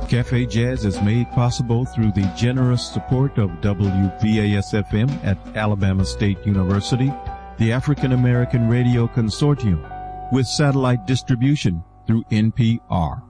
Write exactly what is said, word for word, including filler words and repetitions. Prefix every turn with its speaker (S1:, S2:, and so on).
S1: Cafe Jazz is made possible through the generous support of W V A S F M at Alabama State University, the African American Radio Consortium, with satellite distribution through N P R.